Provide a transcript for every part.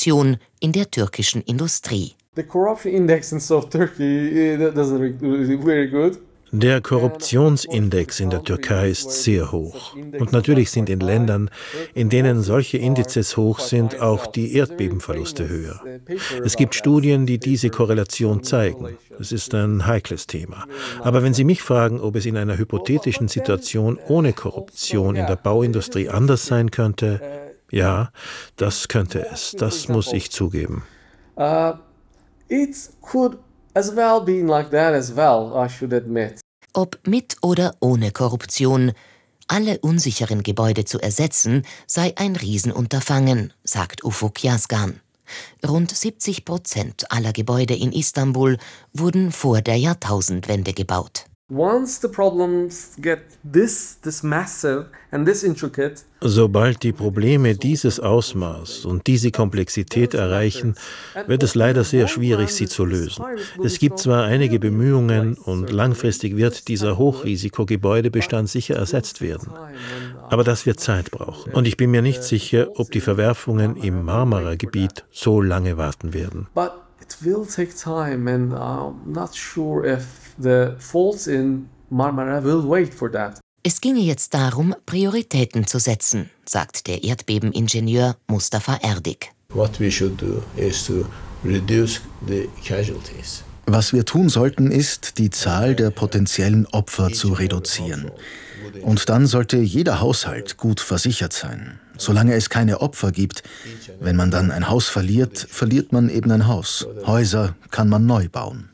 Korruption in der türkischen Industrie. The corruption index in South Turkey doesn't very good. Der Korruptionsindex in der Türkei ist sehr hoch. Und natürlich sind in Ländern, in denen solche Indizes hoch sind, auch die Erdbebenverluste höher. Es gibt Studien, die diese Korrelation zeigen. Es ist ein heikles Thema. Aber wenn Sie mich fragen, ob es in einer hypothetischen Situation ohne Korruption in der Bauindustrie anders sein könnte, ja, das könnte es. Das muss ich zugeben. It could as well be like that as well, I should admit. Ob mit oder ohne Korruption, alle unsicheren Gebäude zu ersetzen, sei ein Riesenunterfangen, sagt Ufuk Yazgan. Rund 70% aller Gebäude in Istanbul wurden vor der Jahrtausendwende gebaut. Once the problems get this massive and this intricate, sobald die Probleme dieses Ausmaß und diese Komplexität erreichen, wird es leider sehr schwierig, sie zu lösen. Es gibt zwar einige Bemühungen und langfristig wird dieser Hochrisikogebäudebestand sicher ersetzt werden. Aber das wird Zeit brauchen. Und ich bin mir nicht sicher, ob die Verwerfungen im Marmara-Gebiet so lange warten werden. It will take time and I'm not sure if the faults in Marmara will wait for that. Es ginge jetzt darum, Prioritäten zu setzen, sagt der Erdbebeningenieur Mustafa Erdik. What we should do is to reduce the casualties. Was wir tun sollten, ist, die Zahl der potenziellen Opfer zu reduzieren. Und dann sollte jeder Haushalt gut versichert sein. Solange es keine Opfer gibt, wenn man dann ein Haus verliert, verliert man eben ein Haus. Häuser kann man neu bauen.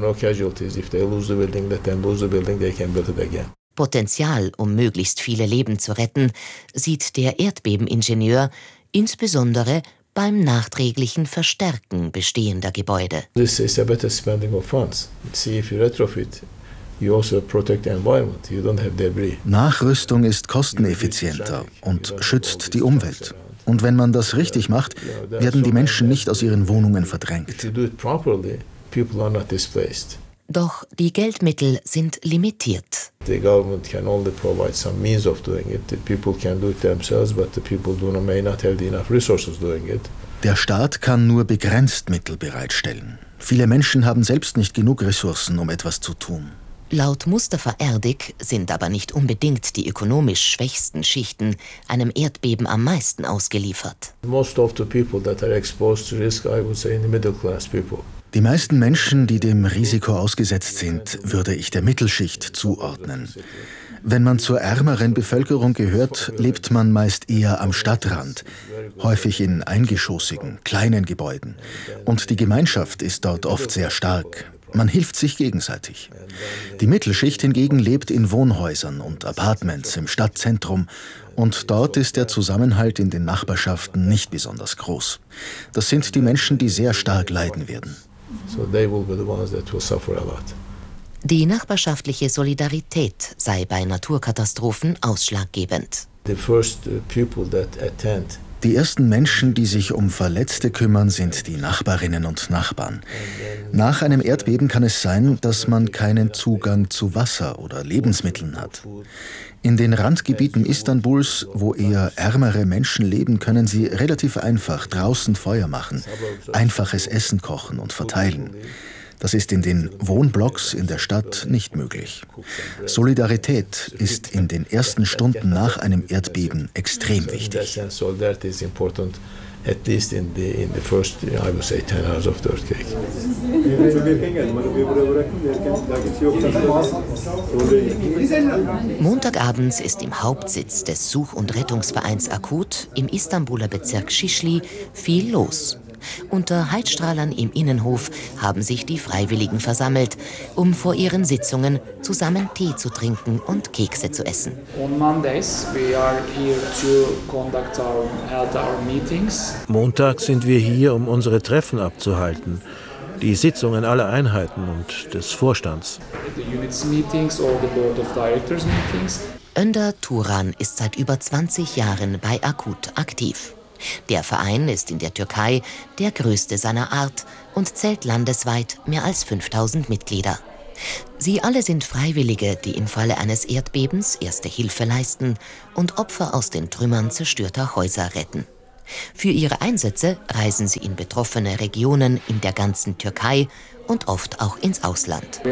Potenzial, um möglichst viele Leben zu retten, sieht der Erdbebeningenieur insbesondere beim nachträglichen Verstärken bestehender Gebäude. This is a better spending of funds. See if you retrofit. You also protect the environment. You don't have debris. Nachrüstung ist kosteneffizienter und schützt die Umwelt. Und wenn man das richtig macht, werden die Menschen nicht aus ihren Wohnungen verdrängt. If you do it properly, people are not displaced. Doch die Geldmittel sind limitiert. The government can only provide some means of doing it. The people can do it themselves, but the people may not have enough resources doing it. Der Staat kann nur begrenzt Mittel bereitstellen. Viele Menschen haben selbst nicht genug Ressourcen, um etwas zu tun. Laut Mustafa Erdik sind aber nicht unbedingt die ökonomisch schwächsten Schichten einem Erdbeben am meisten ausgeliefert. Most of the people that are exposed to risk, I would say, in the middle class people. Die meisten Menschen, die dem Risiko ausgesetzt sind, würde ich der Mittelschicht zuordnen. Wenn man zur ärmeren Bevölkerung gehört, lebt man meist eher am Stadtrand, häufig in eingeschossigen, kleinen Gebäuden. Und die Gemeinschaft ist dort oft sehr stark. Man hilft sich gegenseitig. Die Mittelschicht hingegen lebt in Wohnhäusern und Apartments im Stadtzentrum und dort ist der Zusammenhalt in den Nachbarschaften nicht besonders groß. Das sind die Menschen, die sehr stark leiden werden. Die nachbarschaftliche Solidarität sei bei Naturkatastrophen ausschlaggebend. Die ersten Menschen, die sich um Verletzte kümmern, sind die Nachbarinnen und Nachbarn. Nach einem Erdbeben kann es sein, dass man keinen Zugang zu Wasser oder Lebensmitteln hat. In den Randgebieten Istanbuls, wo eher ärmere Menschen leben, können sie relativ einfach draußen Feuer machen, einfaches Essen kochen und verteilen. Das ist in den Wohnblocks in der Stadt nicht möglich. Solidarität ist in den ersten Stunden nach einem Erdbeben extrem wichtig. At least in the first, I would say, 10 hours of the earthquake. Montagabends ist im Hauptsitz des Such- und Rettungsvereins Akut im Istanbuler Bezirk Şişli viel los. Unter Heizstrahlern im Innenhof haben sich die Freiwilligen versammelt, um vor ihren Sitzungen zusammen Tee zu trinken und Kekse zu essen. Montag sind wir hier, um unsere Treffen abzuhalten. Die Sitzungen aller Einheiten und des Vorstands. Önder Turan ist seit über 20 Jahren bei Akut aktiv. Der Verein ist in der Türkei der größte seiner Art und zählt landesweit mehr als 5000 Mitglieder. Sie alle sind Freiwillige, die im Falle eines Erdbebens erste Hilfe leisten und Opfer aus den Trümmern zerstörter Häuser retten. Für ihre Einsätze reisen sie in betroffene Regionen in der ganzen Türkei und oft auch ins Ausland.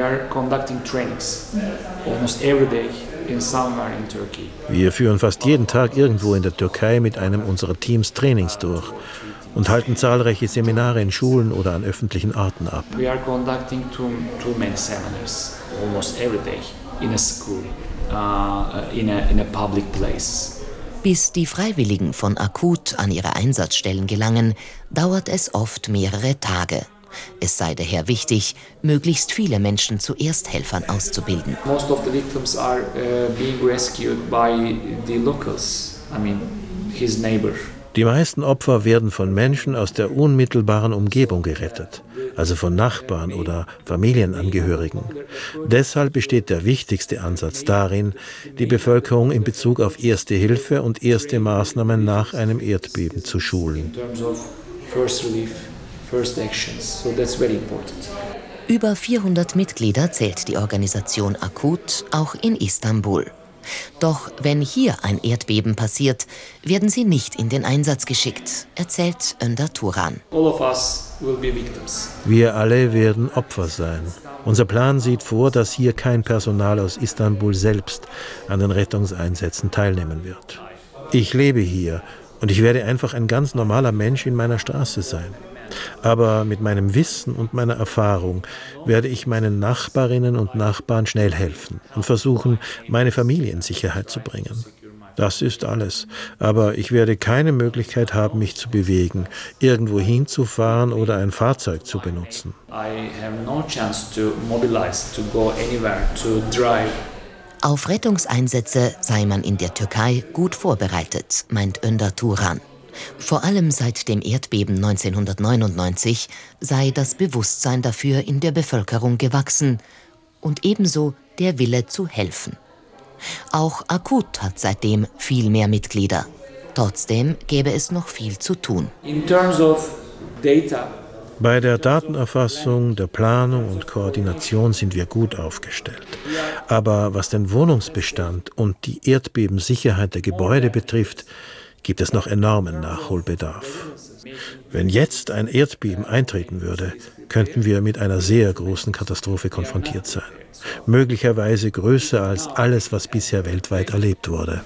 Wir führen fast jeden Tag irgendwo in der Türkei mit einem unserer Teams Trainings durch und halten zahlreiche Seminare in Schulen oder an öffentlichen Orten ab. We are conducting too many seminars almost every day in a school, in a public place. Bis die Freiwilligen von Akut an ihre Einsatzstellen gelangen, dauert es oft mehrere Tage. Es sei daher wichtig, möglichst viele Menschen zu Ersthelfern auszubilden. Most of the victims are being rescued by the locals, his neighbor. Die meisten Opfer werden von Menschen aus der unmittelbaren Umgebung gerettet, also von Nachbarn oder Familienangehörigen. Deshalb besteht der wichtigste Ansatz darin, die Bevölkerung in Bezug auf Erste Hilfe und erste Maßnahmen nach einem Erdbeben zu schulen. Über 400 Mitglieder zählt die Organisation Akut auch in Istanbul. Doch wenn hier ein Erdbeben passiert, werden sie nicht in den Einsatz geschickt, erzählt Önder Turan. Wir alle werden Opfer sein. Unser Plan sieht vor, dass hier kein Personal aus Istanbul selbst an den Rettungseinsätzen teilnehmen wird. Ich lebe hier und ich werde einfach ein ganz normaler Mensch in meiner Straße sein. Aber mit meinem Wissen und meiner Erfahrung werde ich meinen Nachbarinnen und Nachbarn schnell helfen und versuchen, meine Familie in Sicherheit zu bringen. Das ist alles. Aber ich werde keine Möglichkeit haben, mich zu bewegen, irgendwo hinzufahren oder ein Fahrzeug zu benutzen. Auf Rettungseinsätze sei man in der Türkei gut vorbereitet, meint Önder Turan. Vor allem seit dem Erdbeben 1999 sei das Bewusstsein dafür in der Bevölkerung gewachsen und ebenso der Wille zu helfen. Auch Akut hat seitdem viel mehr Mitglieder. Trotzdem gäbe es noch viel zu tun. In terms of data. Bei der Datenerfassung, der Planung und Koordination sind wir gut aufgestellt. Aber was den Wohnungsbestand und die Erdbebensicherheit der Gebäude betrifft, gibt es noch enormen Nachholbedarf. Wenn jetzt ein Erdbeben eintreten würde, könnten wir mit einer sehr großen Katastrophe konfrontiert sein. Möglicherweise größer als alles, was bisher weltweit erlebt wurde.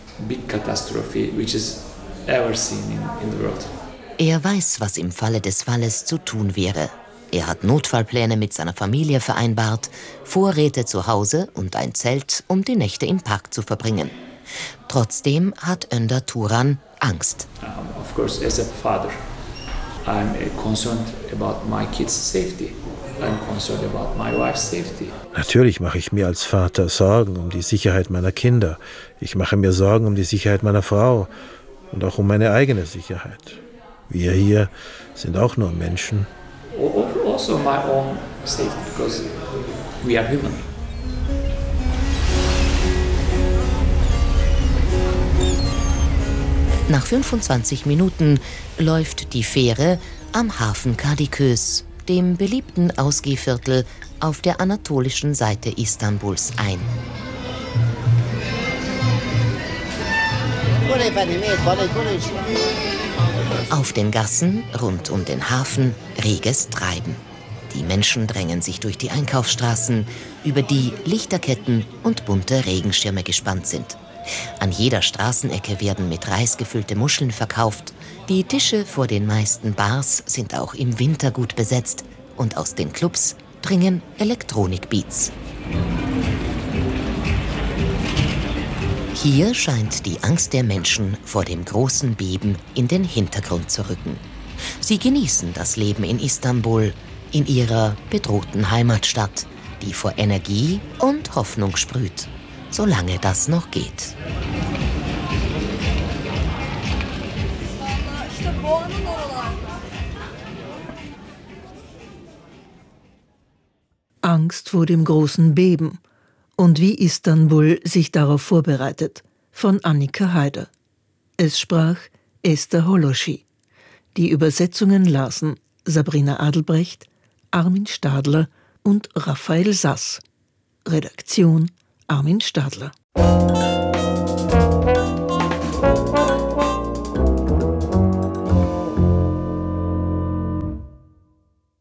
Er weiß, was im Falle des Falles zu tun wäre. Er hat Notfallpläne mit seiner Familie vereinbart, Vorräte zu Hause und ein Zelt, um die Nächte im Park zu verbringen. Trotzdem hat Önder Turan Angst. Of course, as a father, I'm concerned about my kids' safety. I'm concerned about my wife's safety. Natürlich mache ich mir als Vater Sorgen um die Sicherheit meiner Kinder. Ich mache mir Sorgen um die Sicherheit meiner Frau und auch um meine eigene Sicherheit. Wir hier sind auch nur Menschen. Also my own safety, because we are human. Nach 25 Minuten läuft die Fähre am Hafen Kadıköy, dem beliebten Ausgehviertel auf der anatolischen Seite Istanbuls, ein. Auf den Gassen rund um den Hafen reges Treiben. Die Menschen drängen sich durch die Einkaufsstraßen, über die Lichterketten und bunte Regenschirme gespannt sind. An jeder Straßenecke werden mit Reis gefüllte Muscheln verkauft. Die Tische vor den meisten Bars sind auch im Winter gut besetzt. Und aus den Clubs dringen Elektronikbeats. Hier scheint die Angst der Menschen vor dem großen Beben in den Hintergrund zu rücken. Sie genießen das Leben in Istanbul, in ihrer bedrohten Heimatstadt, die vor Energie und Hoffnung sprüht. Solange das noch geht. Angst vor dem großen Beben und wie Istanbul sich darauf vorbereitet, von Annika Haider. Es sprach Esther Holoschi. Die Übersetzungen lasen Sabrina Adelbrecht, Armin Stadler und Raphael Sass. Redaktion Armin Stadler.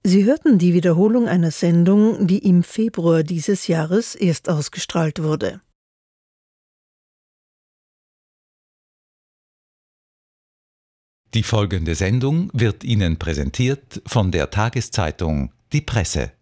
Sie hörten die Wiederholung einer Sendung, die im Februar dieses Jahres erst ausgestrahlt wurde. Die folgende Sendung wird Ihnen präsentiert von der Tageszeitung Die Presse.